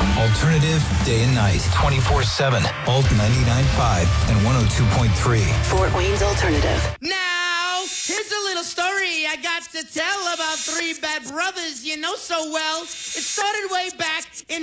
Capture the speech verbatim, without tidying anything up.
Alternative day and night, twenty-four seven. Alt ninety-nine point five and one oh two point three. Fort Wayne's Alternative. Now, here's a little story I got to tell about three bad brothers you know so well. It started way back in